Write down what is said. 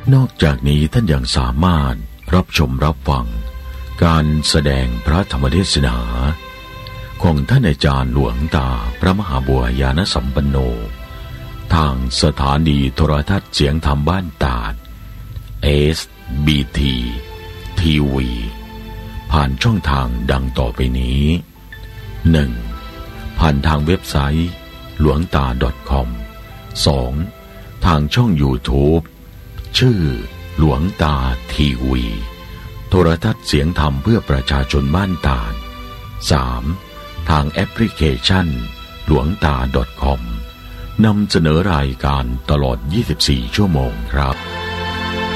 นอกจากนี้ท่านยังสามารถรับชมรับฟังการแสดงพระธรรมเทศนาของท่านอาจารย์หลวงตาพระมหาบัวยานสัมปันโนทางสถานีโทรทัศน์เสียงธรรมบ้านตาด SBT ทีวีผ่านช่องทางดังต่อไปนี้ 1. ผ่านทางเว็บไซต์หลวงตา .com 2. ทางช่อง YouTube ชื่อหลวงตาทีวีโทรทัศน์เสียงธรรมเพื่อประชาชนบ้านตาด 3. ทางแอปพลิเคชันหลวงตา .com นำเสนอรายการตลอด24ชั่วโมงครับ